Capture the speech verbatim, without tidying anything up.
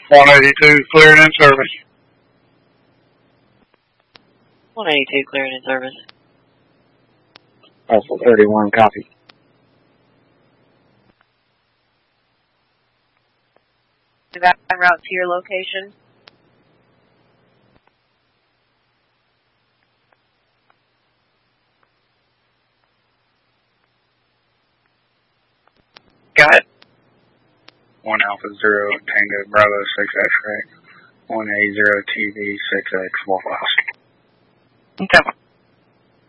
one eighty-two, cleared in service. one eighty-two, cleared in service. Alpha thirty-one, copy. We got a route to your location. Got it. one Alpha zero, Tango Bravo six X-ray. one eighty T V six X Wolf House. Okay.